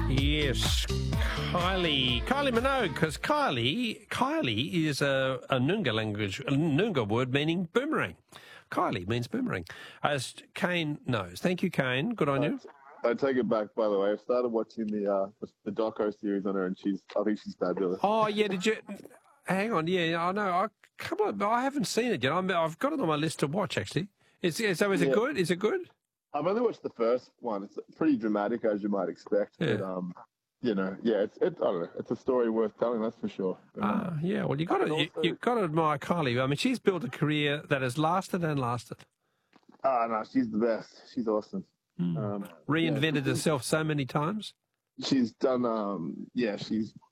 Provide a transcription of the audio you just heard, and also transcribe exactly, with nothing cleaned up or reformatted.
Yes, Kylie, Kylie Minogue, because Kylie, Kylie is a, a Noongar language, a Noongar word meaning boomerang. Kylie means boomerang, as Kane knows. Thank you, Kane. Good on you. I take it back, by the way. I started watching the uh, the doco series on her, and she's I think she's fabulous. Oh yeah, did you? Hang on, yeah, I know. I come on, I haven't seen it yet. I'm, I've got it on my list to watch. Actually, is so is it Yeah. good? Is it good? I've only watched the first one. It's pretty dramatic, as you might expect. Yeah. But um, you know, yeah, it's it. I don't know. It's a story worth telling, that's for sure. Ah, yeah. Well, you got to you, you got to admire Kylie. I mean, she's built a career that has lasted and lasted. Ah, no, she's the best. She's awesome. Mm. Um, Reinvented yeah, herself so many times. She's done. Um, yeah, she's